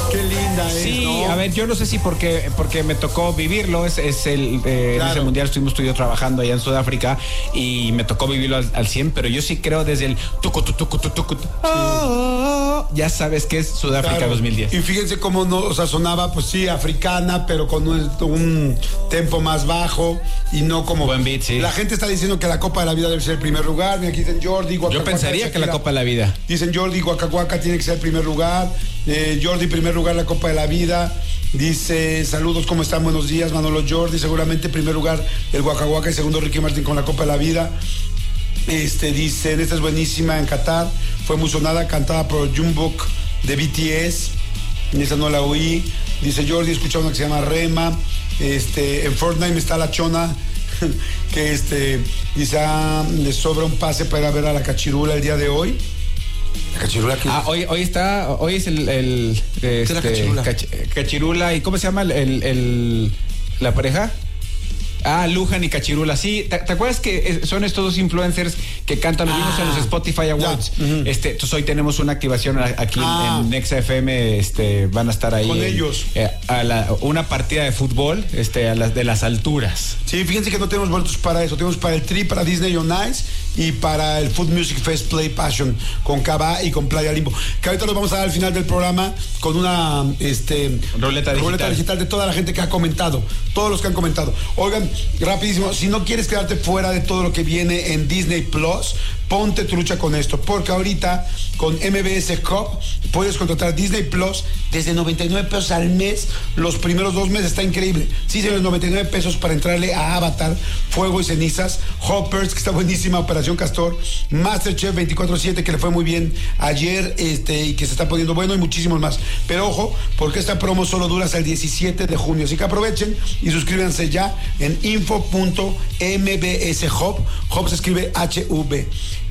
Qué linda es, Sí, ¿no? a ver, yo no sé si porque me tocó vivirlo, en ese mundial estuvimos tú y yo trabajando allá en Sudáfrica y me tocó vivirlo al 100, pero yo sí creo desde el tucu, ya sabes que es Sudáfrica 2010. Y fíjense cómo no, o sea, sonaba, pues sí, africana, pero con un tempo más bajo y no como... Buen beat, sí. La gente está diciendo que la Copa de la Vida debe ser el primer lugar. Mira, aquí dicen Jordi, Guacaguaca. Yo pensaría que la Copa de la Vida. Dicen Jordi, Guacaguaca tiene que ser el primer lugar. Jordi, primer lugar, la Copa de la Vida. Dice, saludos, ¿cómo están? Buenos días, Manolo Jordi. Seguramente primer lugar el Guacaguaca y segundo Ricky Martin con la Copa de la Vida. Dicen, esta es buenísima en Qatar. Fue muy sonada, cantada por Jungkook de BTS. Esa no la oí. Dice Jordi, escucha una que se llama Rema. En Fortnite me está la chona que dice, le sobra un pase para ir a ver a la Cachirula el día de hoy. La Cachirula que... hoy es el ¿Qué es la Cachirula? Cachirula. ¿Y cómo se llama la pareja? Luján y Cachirula. Sí, ¿te acuerdas que son estos dos influencers que cantan? Los vimos en los Spotify Awards. Entonces hoy tenemos una activación aquí en Nexa FM. Van a estar ahí con ellos una partida de fútbol de las alturas. Sí, fíjense que no tenemos boletos para eso. Tenemos para el Tri, para Disney on Ice y para el Food Music Fest Play Passion con Cava y con Playa Limbo. Que ahorita lo vamos a dar al final del programa con una ruleta digital de toda la gente que ha comentado. Todos los que han comentado. Oigan, rapidísimo, si no quieres quedarte fuera de todo lo que viene en Disney Plus, ponte trucha con esto, porque ahorita con MBS Hub puedes contratar Disney Plus desde 99 pesos al mes. Los primeros 2 meses está increíble. Sí, señores, 99 pesos para entrarle a Avatar, Fuego y Cenizas, Hoppers, que está buenísima, Operación Castor, Masterchef 24/7, que le fue muy bien ayer, y que se está poniendo bueno, y muchísimos más. Pero ojo, porque esta promo solo dura hasta el 17 de junio, así que aprovechen y suscríbanse ya en info.mbshub, Hub se escribe HV,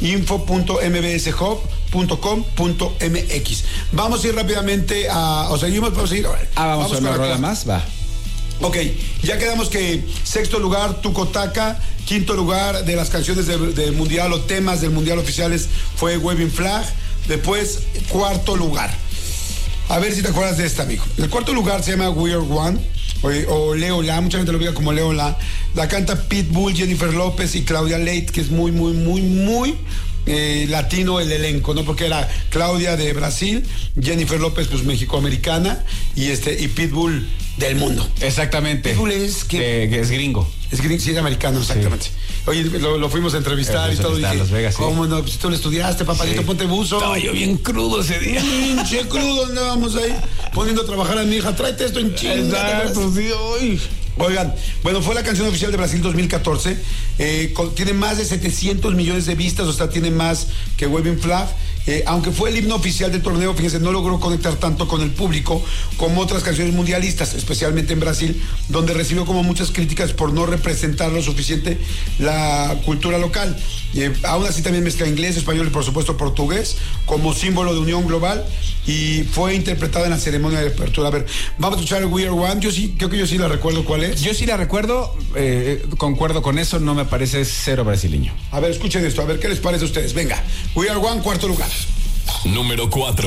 info.mbshub.com.mx. Vamos a ir rápidamente podemos seguir. Vamos a una rueda más, va. Ok, ya quedamos que sexto lugar, Tucotaca. Quinto lugar de las canciones del mundial o temas del mundial oficiales fue Waving Flag. Después, cuarto lugar. A ver si te acuerdas de esta, amigo. El cuarto lugar se llama We Are One, o Leola, mucha gente lo ubica como Leola. La canta Pitbull, Jennifer López y Claudia Leight, que es muy, muy, muy, muy latino el elenco, ¿no? Porque era Claudia de Brasil, Jennifer López, pues mexicoamericana, y Pitbull del mundo. Exactamente. Pitbull es que es gringo. Es gringo, sí, es americano, exactamente. Sí. Oye, lo fuimos a entrevistar y todo. Y Las Vegas, ¿cómo no? Pues tú lo estudiaste, papadito, ponte buzo. Estaba yo bien crudo ese día. Pinche crudo, andábamos ahí poniendo a trabajar a mi hija. Tráete esto en chinga. Exacto, sí, hoy. Oigan, bueno, fue la canción oficial de Brasil 2014. Tiene más de 700 millones de vistas, o sea, tiene más que Waving Flag. Aunque fue el himno oficial del torneo, fíjense, no logró conectar tanto con el público como otras canciones mundialistas, especialmente en Brasil, donde recibió como muchas críticas por no representar lo suficiente la cultura local. Aún así también mezcla inglés, español y por supuesto portugués como símbolo de unión global, y fue interpretada en la ceremonia de apertura. A ver, vamos a escuchar We Are One. Creo que yo sí la recuerdo cuál es. Yo sí la recuerdo, concuerdo con eso, no me parece cero brasileño. A ver, escuchen esto, a ver qué les parece a ustedes. Venga, We Are One, cuarto lugar. Número 4.